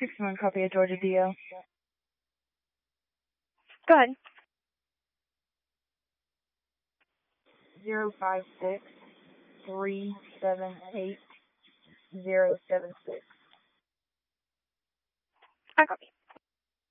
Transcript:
61 copy of Georgia DO. Go ahead. 056-378-076. I copy.